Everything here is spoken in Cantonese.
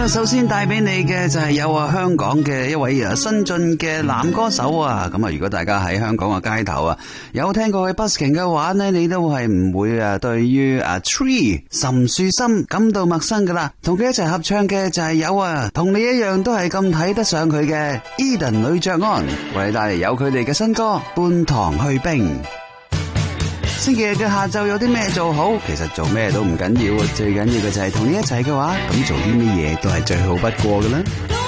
首先帶俾你嘅就係有香港嘅一位新晉嘅男歌手啊。咁如果大家喺香港嘅街頭有聽過佢 busking 嘅話呢，你都係唔會對於Tree 岑樹森感到陌生噶啦。同佢一齊合唱嘅就係有同你一樣都係咁睇得上佢嘅 Eden 呂爵安，為你帶嚟有佢哋嘅新歌《半塘去冰》。星期日嘅下晝有啲咩做好？其實做咩都唔緊要，最緊要嘅就係同你一齊嘅話，咁做啲咩嘢都係最好不過嘅啦。